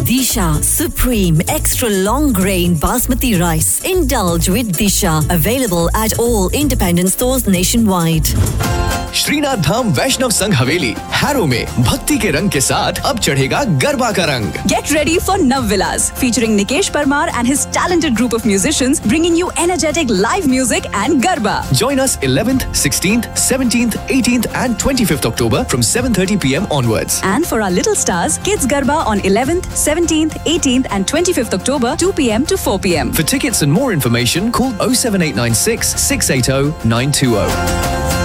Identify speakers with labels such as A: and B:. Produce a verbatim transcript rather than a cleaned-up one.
A: Disha Supreme Extra Long Grain Basmati Rice. Indulge with Disha. Available at all independent stores nationwide.
B: Srinath धाम वैष्णव संघ हवेली harrow में भक्ति के रंग के साथ अब चढ़ेगा गरबा का रंग.
C: Get ready for Navvilas, featuring Nikesh Parmar and his talented group of musicians, bringing you energetic live music and garba.
B: Join us eleventh, sixteenth, seventeenth, eighteenth and twenty-fifth October from seven thirty p m onwards.
C: And for our little stars, Kids Garba on eleventh, seventeenth, eighteenth and twenty-fifth October, two p m to four p m.
B: For tickets and more information, call oh seven eight nine six, six eight oh, nine two oh.